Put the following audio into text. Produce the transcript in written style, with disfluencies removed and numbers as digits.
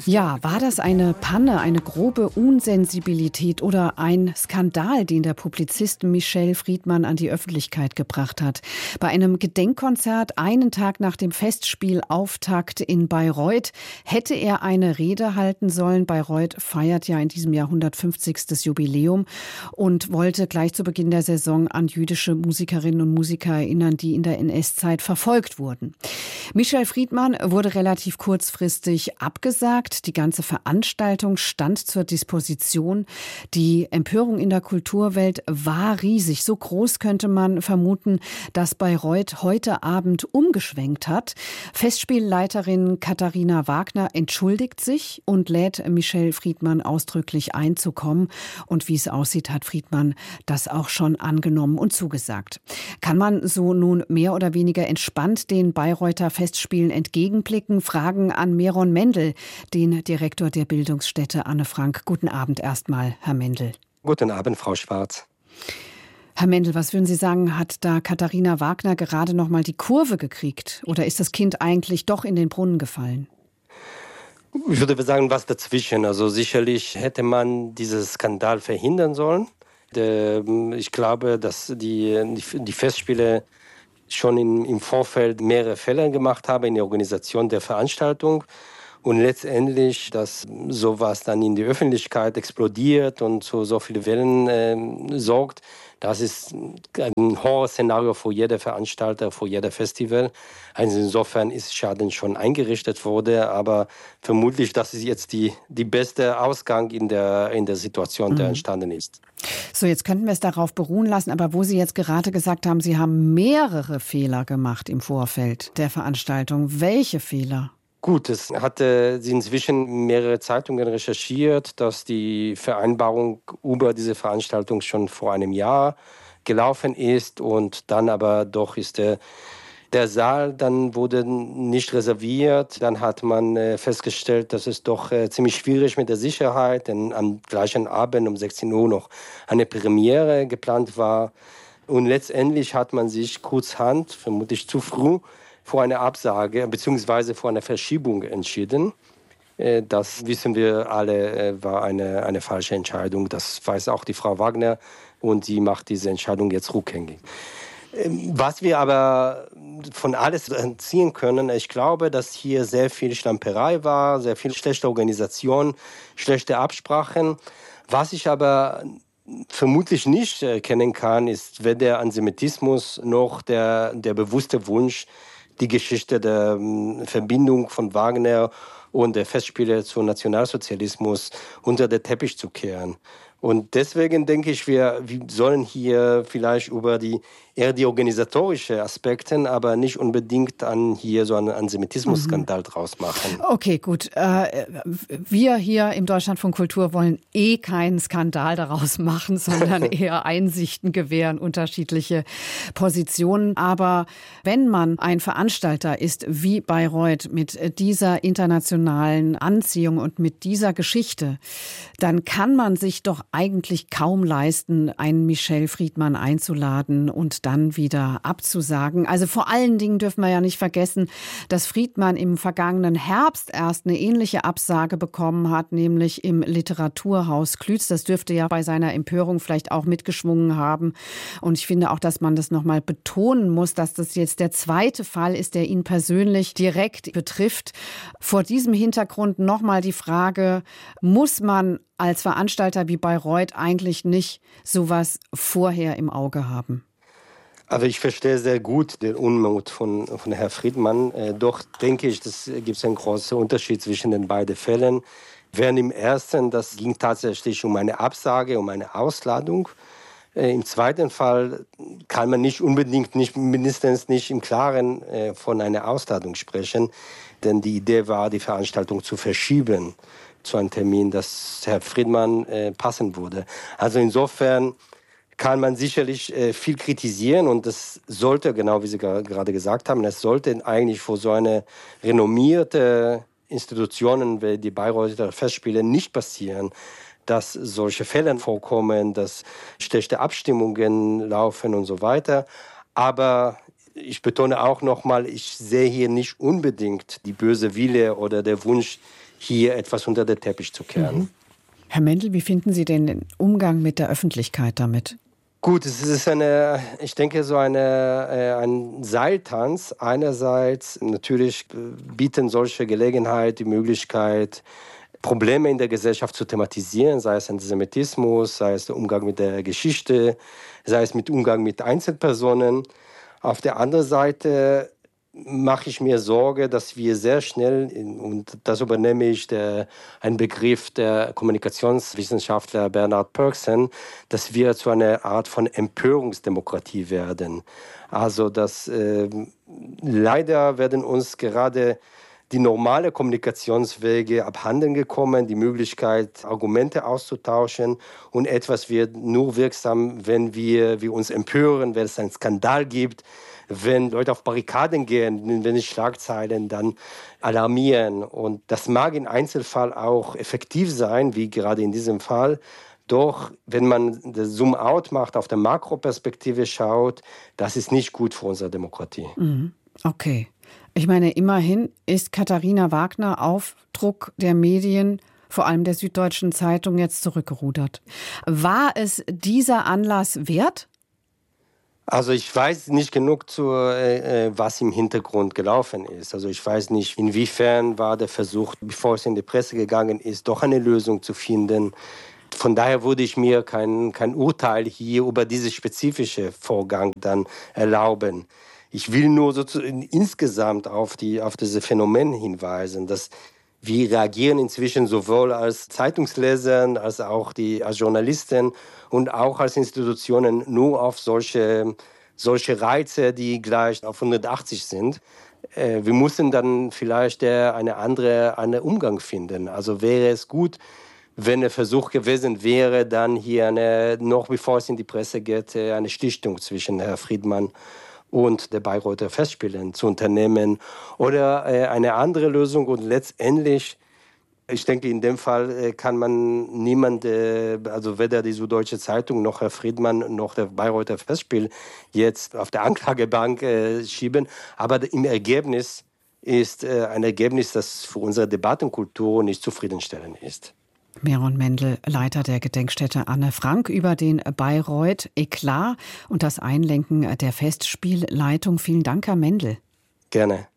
Ja, war das eine Panne, eine grobe Unsensibilität oder ein Skandal, den der Publizist Michel Friedmann an die Öffentlichkeit gebracht hat? Bei einem Gedenkkonzert einen Tag nach dem Festspielauftakt in Bayreuth hätte er eine Rede halten sollen. Bayreuth feiert ja in diesem Jahr 150. Jubiläum und wollte gleich zu Beginn der Saison an jüdische Musikerinnen und Musiker erinnern, die in der NS-Zeit verfolgt wurden. Michel Friedmann wurde relativ kurzfristig abgesagt. Die ganze Veranstaltung stand zur Disposition. Die Empörung in der Kulturwelt war riesig. So groß könnte man vermuten, dass Bayreuth heute Abend umgeschwenkt hat. Festspielleiterin Katharina Wagner entschuldigt sich und lädt Michel Friedmann ausdrücklich einzukommen. Und wie es aussieht, hat Friedmann das auch schon angenommen und zugesagt. Kann man so nun mehr oder weniger entspannt den Bayreuther Festspielen entgegenblicken? Fragen an Meron Mendel, den Direktor der Bildungsstätte Anne Frank. Guten Abend erstmal, Herr Mendel. Guten Abend, Frau Schwarz. Herr Mendel, was würden Sie sagen, hat da Katharina Wagner gerade noch mal die Kurve gekriegt? Oder ist das Kind eigentlich doch in den Brunnen gefallen? Ich würde sagen, was dazwischen. Also sicherlich hätte man diesen Skandal verhindern sollen. Ich glaube, dass die Festspiele schon im Vorfeld mehrere Fälle gemacht haben in der Organisation der Veranstaltung. Und letztendlich, dass sowas dann in die Öffentlichkeit explodiert und zu so vielen Wellen sorgt, das ist ein Horrorszenario für jeder Veranstalter, für jeder Festival. Also insofern ist Schaden schon eingerichtet worden, aber vermutlich, das ist jetzt die beste Ausgang in der Situation, der entstanden ist. So, jetzt könnten wir es darauf beruhen lassen, aber wo Sie jetzt gerade gesagt haben, Sie haben mehrere Fehler gemacht im Vorfeld der Veranstaltung. Welche Fehler? Gut, es hatte inzwischen mehrere Zeitungen recherchiert, dass die Vereinbarung über diese Veranstaltung schon vor einem Jahr gelaufen ist und dann aber doch ist der Saal dann wurde nicht reserviert. Dann hat man festgestellt, dass es doch ziemlich schwierig mit der Sicherheit, denn am gleichen Abend um 16 Uhr noch eine Premiere geplant war. Und letztendlich hat man sich kurzhand, vermutlich zu früh, vor einer Absage bzw. vor einer Verschiebung entschieden. Das wissen wir alle, war eine falsche Entscheidung. Das weiß auch die Frau Wagner und sie macht diese Entscheidung jetzt rückgängig. Was wir aber von alles entziehen können, ich glaube, dass hier sehr viel Schlamperei war, sehr viel schlechte Organisation, schlechte Absprachen. Was ich aber vermutlich nicht erkennen kann, ist weder Antisemitismus noch der bewusste Wunsch, die Geschichte der Verbindung von Wagner und der Festspiele zum Nationalsozialismus unter den Teppich zu kehren. Und deswegen denke ich, wir sollen hier vielleicht über die organisatorischen Aspekte, aber nicht unbedingt hier so einen Antisemitismus-Skandal draus machen. Okay, gut. Wir hier im Deutschlandfunk Kultur wollen keinen Skandal daraus machen, sondern eher Einsichten gewähren, unterschiedliche Positionen. Aber wenn man ein Veranstalter ist wie Bayreuth mit dieser internationalen Anziehung und mit dieser Geschichte, dann kann man sich doch eigentlich kaum leisten, einen Michel Friedmann einzuladen und dann wieder abzusagen. Also vor allen Dingen dürfen wir ja nicht vergessen, dass Friedmann im vergangenen Herbst erst eine ähnliche Absage bekommen hat, nämlich im Literaturhaus Klütz. Das dürfte ja bei seiner Empörung vielleicht auch mitgeschwungen haben. Und ich finde auch, dass man das nochmal betonen muss, dass das jetzt der zweite Fall ist, der ihn persönlich direkt betrifft. Vor diesem Hintergrund nochmal die Frage, muss man als Veranstalter wie Bayreuth eigentlich nicht sowas vorher im Auge haben? Also ich verstehe sehr gut den Unmut von Herrn Friedmann. Doch denke ich, es gibt einen großen Unterschied zwischen den beiden Fällen. Während im ersten, das ging tatsächlich um eine Absage, um eine Ausladung. Im zweiten Fall kann man mindestens nicht im Klaren von einer Ausladung sprechen. Denn die Idee war, die Veranstaltung zu verschieben zu einem Termin, das Herr Friedmann passen würde. Also insofern kann man sicherlich viel kritisieren und das sollte, genau wie Sie gerade gesagt haben, es sollte eigentlich für so eine renommierte Institutionen wie die Bayreuther Festspiele nicht passieren, dass solche Fälle vorkommen, dass schlechte Abstimmungen laufen und so weiter. Aber ich betone auch nochmal, ich sehe hier nicht unbedingt die böse Wille oder der Wunsch, hier etwas unter den Teppich zu kehren. Mhm. Herr Mendel, wie finden Sie den Umgang mit der Öffentlichkeit damit? Gut, es ist ich denke, ein Seiltanz. Einerseits natürlich bieten solche Gelegenheit die Möglichkeit, Probleme in der Gesellschaft zu thematisieren, sei es Antisemitismus, sei es der Umgang mit der Geschichte, sei es mit Umgang mit Einzelpersonen. Auf der anderen Seite mache ich mir Sorge, dass wir sehr schnell, und das übernehme ich einen Begriff der Kommunikationswissenschaftler Bernard Pörksen, dass wir zu einer Art von Empörungsdemokratie werden. Also dass leider werden uns gerade die normale Kommunikationswege abhanden gekommen, die Möglichkeit, Argumente auszutauschen, und etwas wird nur wirksam, wenn wir uns empören, wenn es einen Skandal gibt, wenn Leute auf Barrikaden gehen, wenn die Schlagzeilen dann alarmieren. Und das mag im Einzelfall auch effektiv sein, wie gerade in diesem Fall. Doch wenn man das Zoom-out macht, auf der Makroperspektive schaut, das ist nicht gut für unsere Demokratie. Okay. Ich meine, immerhin ist Katharina Wagner auf Druck der Medien, vor allem der Süddeutschen Zeitung, jetzt zurückgerudert. War es dieser Anlass wert? Also ich weiß nicht genug was im Hintergrund gelaufen ist. Also ich weiß nicht, inwiefern war der Versuch, bevor es in die Presse gegangen ist, doch eine Lösung zu finden. Von daher würde ich mir kein Urteil hier über diesen spezifischen Vorgang dann erlauben. Ich will nur sozusagen insgesamt auf diese Phänomen hinweisen, dass wir reagieren inzwischen sowohl als Zeitungsleser als auch als Journalisten und auch als Institutionen nur auf solche Reize, die gleich auf 180 sind. Wir müssen dann vielleicht einen anderen Umgang finden. Also wäre es gut, wenn der Versuch gewesen wäre, dann hier noch bevor es in die Presse geht, eine Schlichtung zwischen Herrn Friedman und der Bayreuther Festspielen zu unternehmen oder eine andere Lösung. Und letztendlich, ich denke, in dem Fall kann man also weder die Süddeutsche Zeitung noch Herr Friedman noch der Bayreuther Festspiel jetzt auf der Anklagebank schieben. Aber im Ergebnis ist ein Ergebnis, das für unsere Debattenkultur nicht zufriedenstellend ist. Meron Mendel, Leiter der Gedenkstätte Anne Frank, über den Bayreuth-Eklat und das Einlenken der Festspielleitung. Vielen Dank, Herr Mendel. Gerne.